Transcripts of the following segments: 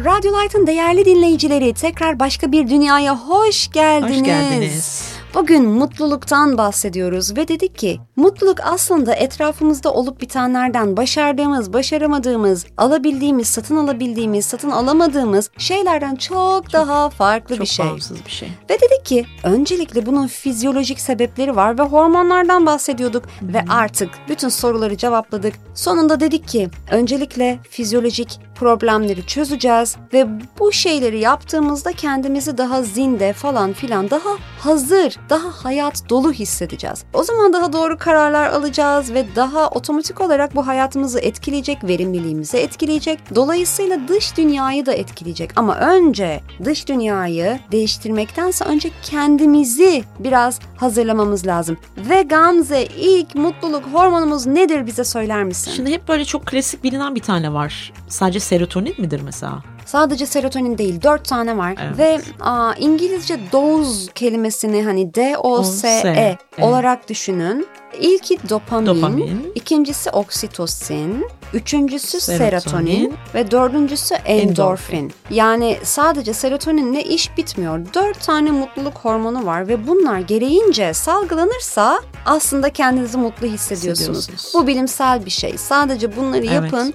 Radyo Light'ın değerli dinleyicileri, tekrar başka bir dünyaya hoş geldiniz. Hoş geldiniz. Bugün mutluluktan bahsediyoruz ve dedik ki mutluluk aslında etrafımızda olup bitenlerden, başardığımız, başaramadığımız, alabildiğimiz, satın alabildiğimiz, satın alamadığımız şeylerden çok daha farklı bir şey. Çok bağımsız bir şey. Ve dedik ki öncelikle bunun fizyolojik sebepleri var ve hormonlardan bahsediyorduk ve artık bütün soruları cevapladık. Sonunda dedik ki öncelikle fizyolojik problemleri çözeceğiz ve bu şeyleri yaptığımızda kendimizi daha zinde falan filan, daha hazır, daha hayat dolu hissedeceğiz. O zaman daha doğru kararlar alacağız ve daha otomatik olarak bu hayatımızı etkileyecek, verimliliğimizi etkileyecek. Dolayısıyla dış dünyayı da etkileyecek. Ama önce dış dünyayı değiştirmektense önce kendimizi biraz hazırlamamız lazım. Ve Gamze, ilk mutluluk hormonumuz nedir, bize söyler misin? Şimdi hep böyle çok klasik bilinen bir tane var. Sadece serotonin midir mesela? Sadece serotonin değil, 4 tane var. Evet. Ve İngilizce doze kelimesini hani D-O-S-E olarak düşünün. İlki dopamin, ikincisi oksitosin, üçüncüsü serotonin ve dördüncüsü endorfin. Yani sadece serotoninle iş bitmiyor. 4 tane mutluluk hormonu var ve bunlar gereğince salgılanırsa aslında kendinizi mutlu hissediyorsunuz. Bu bilimsel bir şey. Sadece bunları yapın.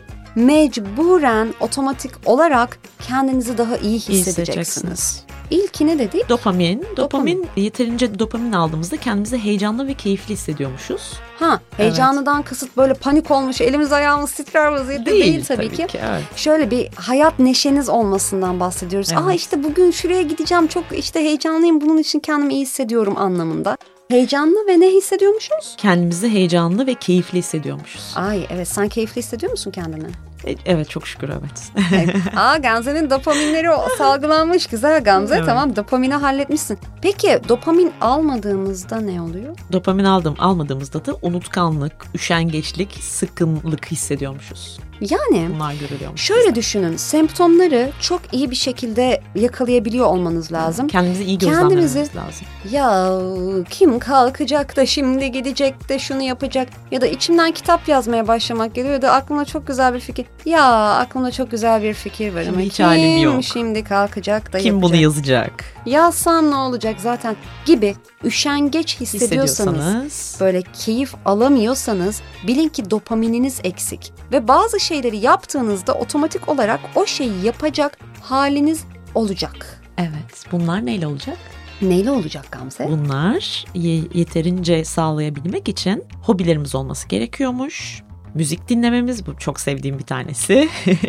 Mecburen otomatik olarak kendinizi daha iyi hissedeceksiniz. İlki ne dedik? Dopamin. Yeterince dopamin aldığımızda kendimizi heyecanlı ve keyifli hissediyormuşuz. Heyecanlıdan kasıt böyle panik olmuş, elimiz ayağımız titrer vaziyette değil tabii ki. Evet. Şöyle bir hayat neşeniz olmasından bahsediyoruz. Evet. İşte bugün şuraya gideceğim, çok işte heyecanlıyım, bunun için kendimi iyi hissediyorum anlamında. Heyecanlı ve ne hissediyormuşuz? Kendimizi heyecanlı ve keyifli hissediyormuşuz. Evet, sen keyifli hissediyor musun kendini? Evet, çok şükür evet. Gamze'nin dopaminleri salgılanmış. Güzel Gamze, evet. Tamam, dopamini halletmişsin. Peki dopamin almadığımızda ne oluyor? Dopamin almadığımızda da unutkanlık, üşengeçlik, sıkkınlık hissediyormuşuz. Yani bunlar görülüyormuş. Şöyle düşünün, semptomları çok iyi bir şekilde yakalayabiliyor olmanız lazım. Kendimizi iyi gözlemlememiz lazım. Ya kim kalkacak da şimdi gidecek de şunu yapacak ya da içimden kitap yazmaya başlamak geliyor ya da aklıma çok güzel bir fikir. Ya aklımda çok güzel bir fikir var ama hiç halim yok. Şimdi kalkacak da kim yapacak. Bunu yazacak? Yazsam ne olacak zaten gibi üşengeç hissediyorsanız, böyle keyif alamıyorsanız bilin ki dopamininiz eksik. Ve bazı şeyleri yaptığınızda otomatik olarak o şeyi yapacak haliniz olacak. Evet, bunlar neyle olacak? Neyle olacak Gamze? Bunlar yeterince sağlayabilmek için hobilerimiz olması gerekiyormuş. Müzik dinlememiz, bu çok sevdiğim bir tanesi.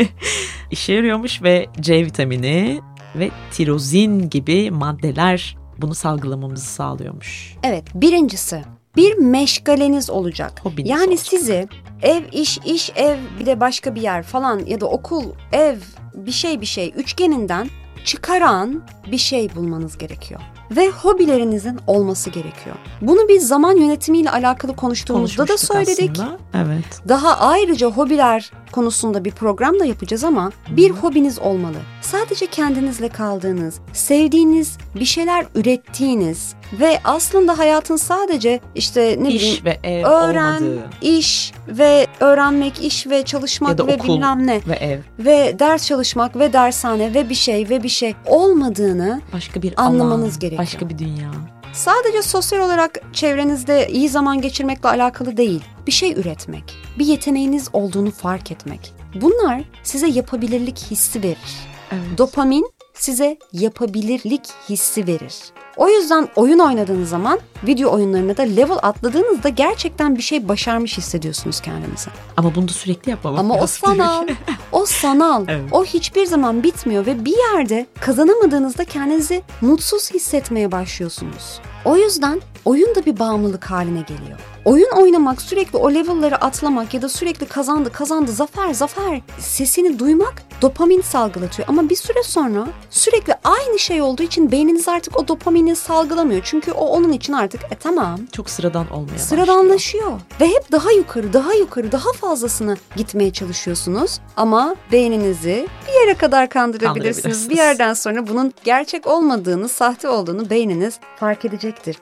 İşe yarıyormuş ve C vitamini ve tirozin gibi maddeler bunu salgılamamızı sağlıyormuş. Evet, birincisi bir meşgaleniz olacak. Hobiniz yani olacak. Sizi ev, iş, ev, bir de başka bir yer falan ya da okul, ev, bir şey üçgeninden çıkaran bir şey bulmanız gerekiyor. Ve hobilerinizin olması gerekiyor. Bunu biz zaman yönetimiyle alakalı konuştuğumuzda da söyledik. Aslında. Evet. Daha ayrıca hobiler konusunda bir program da yapacağız ama bir hobiniz olmalı. Sadece kendinizle kaldığınız, sevdiğiniz bir şeyler ürettiğiniz ve aslında hayatın sadece işte ne bileyim iş ve ev olmadığı. İş ve öğrenmek, iş ve çalışmak ya da ve okul bilmem ne. ve ev. Ve ders çalışmak ve dershane ve bir şey olmadığını başka bir anlamanız alan, gerekiyor. Başka bir dünya. Sadece sosyal olarak çevrenizde iyi zaman geçirmekle alakalı değil. Bir şey üretmek, bir yeteneğiniz olduğunu fark etmek. Bunlar size yapabilirlik hissi verir. Evet. Dopamin size yapabilirlik hissi verir. O yüzden oyun oynadığınız zaman, video oyunlarında da level atladığınızda gerçekten bir şey başarmış hissediyorsunuz kendinize. Ama bunu da sürekli yapmamak lazım. Ama o sanal. Evet. O hiçbir zaman bitmiyor ve bir yerde kazanamadığınızda kendinizi mutsuz hissetmeye başlıyorsunuz. O yüzden oyun da bir bağımlılık haline geliyor. Oyun oynamak, sürekli o level'ları atlamak ya da sürekli kazandı, zafer sesini duymak dopamin salgılatıyor. Ama bir süre sonra sürekli aynı şey olduğu için beyniniz artık o dopamini salgılamıyor. Çünkü o onun için artık tamam. Çok sıradan olmaya Sıradanlaşıyor. Ve hep daha yukarı, daha fazlasını gitmeye çalışıyorsunuz. Ama beyninizi bir yere kadar kandırabilirsiniz. Bir yerden sonra bunun gerçek olmadığını, sahte olduğunu beyniniz fark edecektir. Oysa ki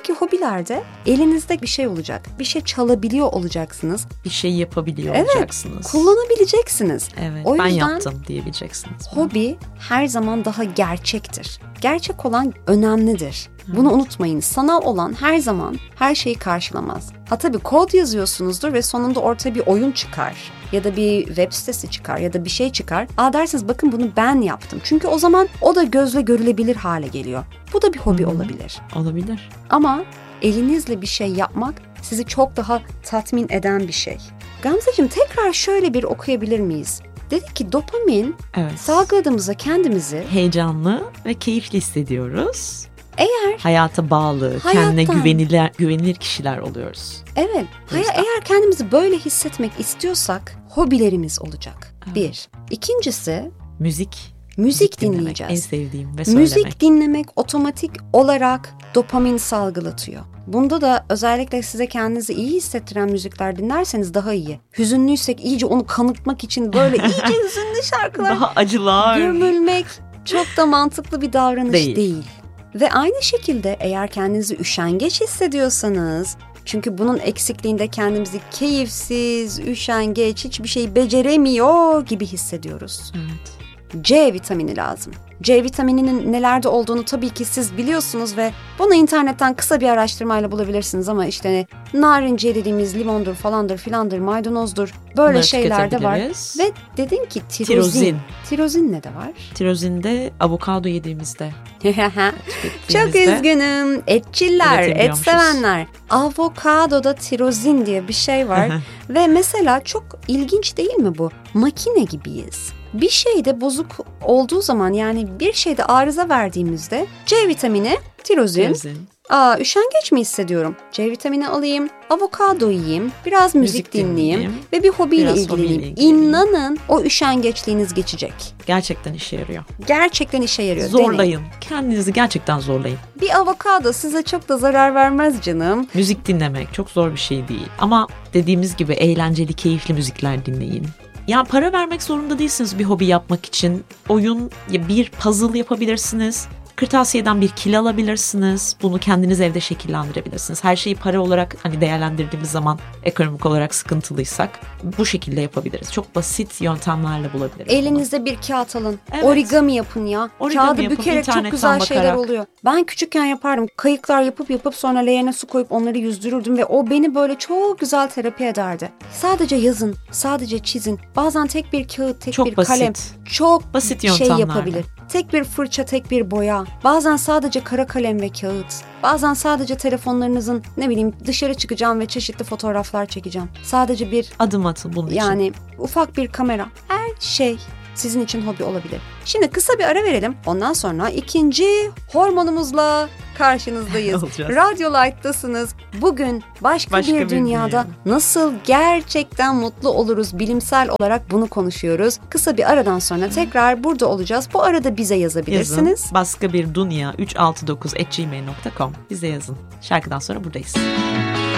Buradaki hobilerde elinizde bir şey olacak. Bir şey çalabiliyor olacaksınız. Bir şey yapabiliyor Evet, olacaksınız. Kullanabileceksiniz. Evet, o yüzden, ben yaptım diyebileceksiniz. Hobi her zaman daha gerçektir. Gerçek olan önemlidir. Bunu unutmayın. Sanal olan her zaman her şeyi karşılamaz. Ha tabii kod yazıyorsunuzdur ve sonunda ortaya bir oyun çıkar. Ya da bir web sitesi çıkar ya da bir şey çıkar. Dersiniz bakın bunu ben yaptım. Çünkü o zaman o da gözle görülebilir hale geliyor. Bu da bir hobi olabilir. Olabilir. Ama elinizle bir şey yapmak sizi çok daha tatmin eden bir şey. Gamzeciğim tekrar şöyle bir okuyabilir miyiz? Dedik ki dopamin salgıladığımızda kendimizi heyecanlı ve keyifli hissediyoruz. Eğer hayata bağlı, kendine güvenilir kişiler oluyoruz. Evet. Eğer kendimizi böyle hissetmek istiyorsak hobilerimiz olacak. Evet. Bir. İkincisi müzik dinleyeceğiz. En sevdiğim ve söylemek. Müzik dinlemek otomatik olarak dopamin salgılatıyor. Bunda da özellikle size kendinizi iyi hissettiren müzikler dinlerseniz daha iyi. Hüzünlüysek iyice onu kanıtmak için böyle iyice hüzünlü şarkılar daha acılar gömülmek çok da mantıklı bir davranış değil. Ve aynı şekilde eğer kendinizi üşengeç hissediyorsanız, çünkü bunun eksikliğinde kendimizi keyifsiz, üşengeç, hiçbir şey beceremiyor gibi hissediyoruz. Evet. C vitamini lazım. C vitamininin nelerde olduğunu tabii ki siz biliyorsunuz ve bunu internetten kısa bir araştırmayla bulabilirsiniz ama işte narenciye dediğimiz limondur falandır filandır maydanozdur böyle bunları şeyler de var. Ve dedin ki tirozin. Tirozin ne de var? Tirozinde avokado yediğimizde. Çok üzgünüm. Etçiller, et sevenler. Avokadoda tirozin diye bir şey var. Ve mesela çok ilginç değil mi bu? Makine gibiyiz. Bir şeyde bozuk olduğu zaman yani bir şeyde arıza verdiğimizde C vitamini, tirozin. Üşengeç mi hissediyorum? C vitamini alayım, avokado yiyeyim, biraz müzik dinleyeyim ve bir hobiyle ilgileneyim. İnanın o üşengeçliğiniz geçecek. Gerçekten işe yarıyor. Gerçekten işe yarıyor. Zorlayın. Deneyin. Kendinizi gerçekten zorlayın. Bir avokado size çok da zarar vermez canım. Müzik dinlemek çok zor bir şey değil. Ama dediğimiz gibi eğlenceli, keyifli müzikler dinleyin. Ya para vermek zorunda değilsiniz bir hobi yapmak için. Bir puzzle yapabilirsiniz. Kırtasiyeden bir kil alabilirsiniz. Bunu kendiniz evde şekillendirebilirsiniz. Her şeyi para olarak değerlendirdiğimiz zaman ekonomik olarak sıkıntılıysak bu şekilde yapabiliriz. Çok basit yöntemlerle bulabiliriz. Elinizde bir kağıt alın. Evet. Origami yapın ya. Kağıdı bükerek çok güzel şeyler oluyor. Ben küçükken yapardım. Kayıklar yapıp sonra leğene su koyup onları yüzdürürdüm ve o beni böyle çok güzel terapi ederdi. Sadece yazın, sadece çizin. Bazen tek bir kağıt, tek bir kalem. Çok basit şey yapabilir. Tek bir fırça, tek bir boya. Bazen sadece kara kalem ve kağıt. Bazen sadece telefonlarınızın dışarı çıkacağım ve çeşitli fotoğraflar çekeceğim. Sadece bir adım atın bunun için. Yani ufak bir kamera. Her şey sizin için hobi olabilir. Şimdi kısa bir ara verelim. Ondan sonra ikinci hormonumuzla karşınızdayız. Radyo Light'tasınız. Bugün başka bir dünyada nasıl gerçekten mutlu oluruz bilimsel olarak bunu konuşuyoruz. Kısa bir aradan sonra tekrar burada olacağız. Bu arada bize yazabilirsiniz. Yazın. Başka bir dünya 369@gmail.com bize yazın. Şarkıdan sonra buradayız.